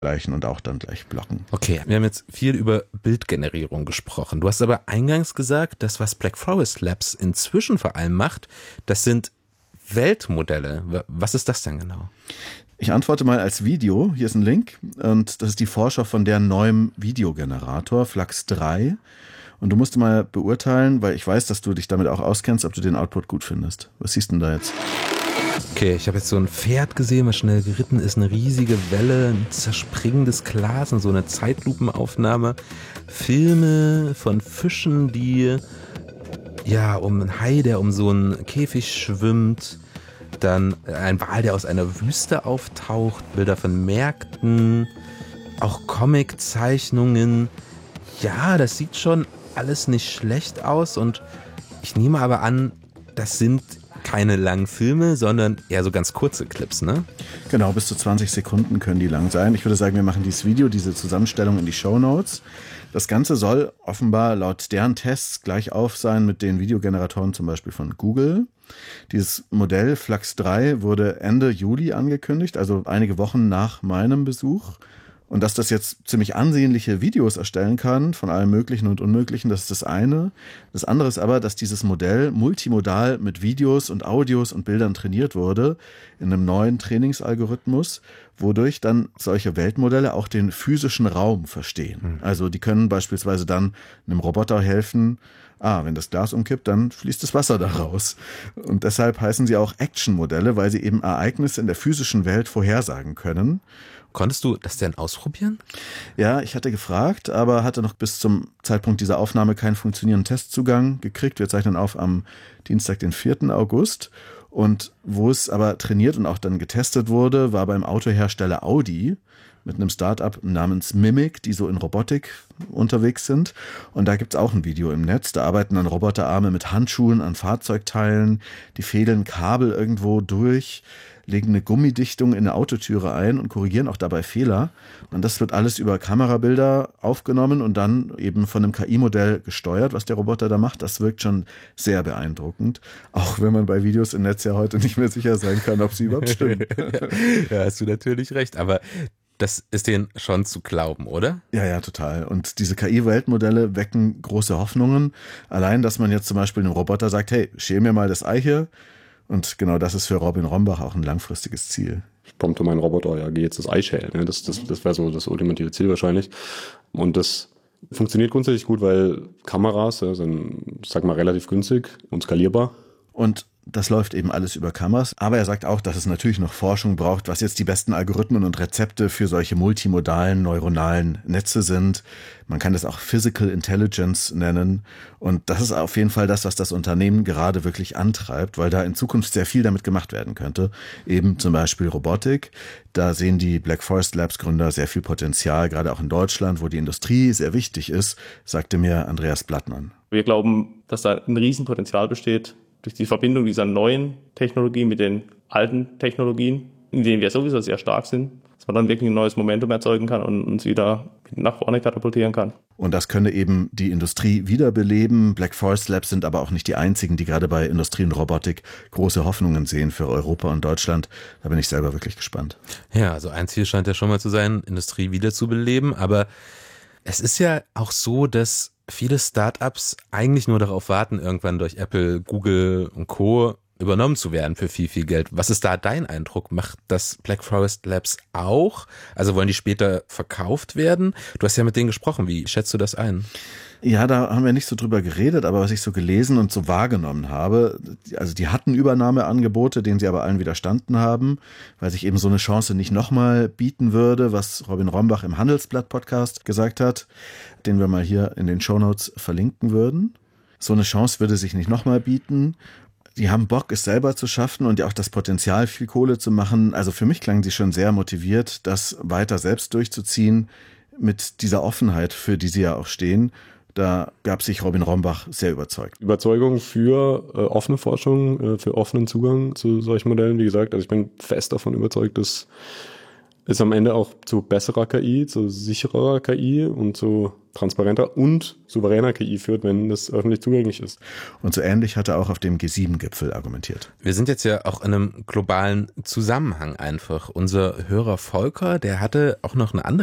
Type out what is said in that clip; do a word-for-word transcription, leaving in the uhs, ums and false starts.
gleichen und auch dann gleich blocken. Okay, wir haben jetzt viel über Bildgenerierung gesprochen. Du hast aber eingangs gesagt, dass was Black Forest Labs inzwischen vor allem macht, das sind Weltmodelle. Was ist das denn genau? Ich antworte mal als Video. Hier ist ein Link und das ist die Vorschau von deren neuem Videogenerator, Flux drei. Und du musst mal beurteilen, weil ich weiß, dass du dich damit auch auskennst, ob du den Output gut findest. Was siehst du denn da jetzt? Okay, ich habe jetzt so ein Pferd gesehen, was schnell geritten ist, eine riesige Welle, ein zerspringendes Glas und so eine Zeitlupenaufnahme. Filme von Fischen, die, ja, um einen Hai, der um so einen Käfig schwimmt. Dann ein Wal, der aus einer Wüste auftaucht, Bilder von Märkten, auch Comiczeichnungen. Ja, das sieht schon alles nicht schlecht aus und ich nehme aber an, das sind keine langen Filme, sondern eher so ganz kurze Clips, ne? Genau, bis zu zwanzig Sekunden können die lang sein. Ich würde sagen, wir machen dieses Video, diese Zusammenstellung in die Shownotes. Das Ganze soll offenbar laut deren Tests gleich auf sein mit den Videogeneratoren zum Beispiel von Google. Dieses Modell Flux drei wurde Ende Juli angekündigt, also einige Wochen nach meinem Besuch. Und dass das jetzt ziemlich ansehnliche Videos erstellen kann, von allem Möglichen und Unmöglichen, das ist das eine. Das andere ist aber, dass dieses Modell multimodal mit Videos und Audios und Bildern trainiert wurde, in einem neuen Trainingsalgorithmus, wodurch dann solche Weltmodelle auch den physischen Raum verstehen. Also die können beispielsweise dann einem Roboter helfen, ah, wenn das Glas umkippt, dann fließt das Wasser da raus. Und deshalb heißen sie auch Action-Modelle, weil sie eben Ereignisse in der physischen Welt vorhersagen können. Konntest du das denn ausprobieren? Ja, ich hatte gefragt, aber hatte noch bis zum Zeitpunkt dieser Aufnahme keinen funktionierenden Testzugang gekriegt. Wir zeichnen auf am Dienstag, den vierten August. Und wo es aber trainiert und auch dann getestet wurde, war beim Autohersteller Audi mit einem Startup namens Mimic, die so in Robotik unterwegs sind. Und da gibt's auch ein Video im Netz. Da arbeiten dann Roboterarme mit Handschuhen an Fahrzeugteilen, die fädeln Kabel irgendwo durch, legen eine Gummidichtung in eine Autotüre ein und korrigieren auch dabei Fehler. Und das wird alles über Kamerabilder aufgenommen und dann eben von einem K I-Modell gesteuert, was der Roboter da macht. Das wirkt schon sehr beeindruckend. Auch wenn man bei Videos im Netz ja heute nicht mehr sicher sein kann, ob sie überhaupt stimmen. Ja, hast du natürlich recht. Aber das ist denen schon zu glauben, oder? Ja, ja, total. Und diese K I-Weltmodelle wecken große Hoffnungen. Allein, dass man jetzt zum Beispiel einem Roboter sagt, hey, schäl mir mal das Ei hier. Und genau das ist für Robin Rombach auch ein langfristiges Ziel. Ich prompte meinen Roboter, ja, geh jetzt das Ei schälen. Ne? Das, das, das wäre so das ultimative Ziel wahrscheinlich. Und das funktioniert grundsätzlich gut, weil Kameras ja, sind, sag mal, relativ günstig und skalierbar. Und das läuft eben alles über Kameras. Aber er sagt auch, dass es natürlich noch Forschung braucht, was jetzt die besten Algorithmen und Rezepte für solche multimodalen neuronalen Netze sind. Man kann das auch Physical Intelligence nennen. Und das ist auf jeden Fall das, was das Unternehmen gerade wirklich antreibt, weil da in Zukunft sehr viel damit gemacht werden könnte. Eben zum Beispiel Robotik. Da sehen die Black Forest Labs Gründer sehr viel Potenzial, gerade auch in Deutschland, wo die Industrie sehr wichtig ist, sagte mir Andreas Blattmann. Wir glauben, dass da ein Riesenpotenzial besteht, durch die Verbindung dieser neuen Technologie mit den alten Technologien, in denen wir sowieso sehr stark sind, dass man dann wirklich ein neues Momentum erzeugen kann und uns wieder nach vorne katapultieren kann. Und das könne eben die Industrie wiederbeleben. Black Forest Labs sind aber auch nicht die einzigen, die gerade bei Industrie und Robotik große Hoffnungen sehen für Europa und Deutschland. Da bin ich selber wirklich gespannt. Ja, also ein Ziel scheint ja schon mal zu sein, Industrie wiederzubeleben, aber es ist ja auch so, dass viele Startups eigentlich nur darauf warten, irgendwann durch Apple, Google und Co. übernommen zu werden für viel, viel Geld. Was ist da dein Eindruck? Macht das Black Forest Labs auch? Also wollen die später verkauft werden? Du hast ja mit denen gesprochen. Wie schätzt du das ein? Ja, da haben wir nicht so drüber geredet, aber was ich so gelesen und so wahrgenommen habe, also die hatten Übernahmeangebote, denen sie aber allen widerstanden haben, weil sich eben so eine Chance nicht nochmal bieten würde, was Robin Rombach im Handelsblatt-Podcast gesagt hat, den wir mal hier in den Shownotes verlinken würden. So eine Chance würde sich nicht nochmal bieten. Die haben Bock, es selber zu schaffen und ja auch das Potenzial, viel Kohle zu machen. Also für mich klangen sie schon sehr motiviert, das weiter selbst durchzuziehen mit dieser Offenheit, für die sie ja auch stehen. Da gab sich Robin Rombach sehr überzeugt. Überzeugung für äh, offene Forschung, äh, für offenen Zugang zu solchen Modellen. Wie gesagt, also ich bin fest davon überzeugt, dass es am Ende auch zu besserer K I, zu sicherer K I und zu transparenter und souveräner K I führt, wenn das öffentlich zugänglich ist. Und so ähnlich hat er auch auf dem G sieben Gipfel argumentiert. Wir sind jetzt ja auch in einem globalen Zusammenhang einfach. Unser Hörer Volker, der hatte auch noch eine andere